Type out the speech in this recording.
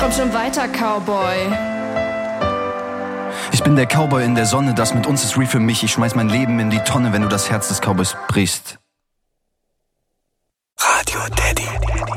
Komm schon weiter, Cowboy. Ich bin der Cowboy in der Sonne, das mit uns ist real für mich. Ich schmeiß mein Leben in die Tonne, wenn du das Herz des Cowboys brichst. Radio Teddy.